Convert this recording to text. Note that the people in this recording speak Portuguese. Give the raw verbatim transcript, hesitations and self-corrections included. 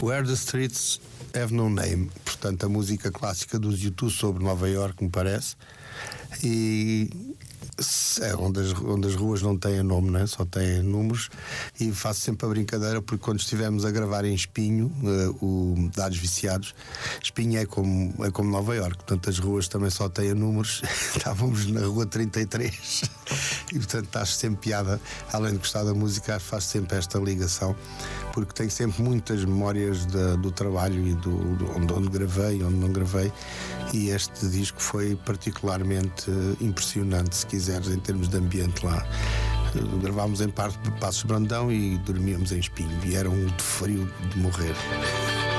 Where the Streets Have No Name, portanto a música clássica dos U dois sobre Nova York, me parece, e é onde as, onde as ruas não têm nome, né? Só têm números. E faço sempre a brincadeira, porque quando estivemos a gravar em Espinho, uh, o Dados Viciados, Espinho é como, é como Nova York, portanto as ruas também só têm números. Estávamos na rua trinta e três e portanto acho sempre piada, além de gostar da música, faço sempre esta ligação, porque tenho sempre muitas memórias de, do trabalho e do, do onde, onde gravei, onde não gravei, e este disco foi particularmente impressionante, se quiseres, em termos de ambiente lá. Gravámos em parte de Passos Brandão e dormíamos em Espinho, e era um frio de morrer.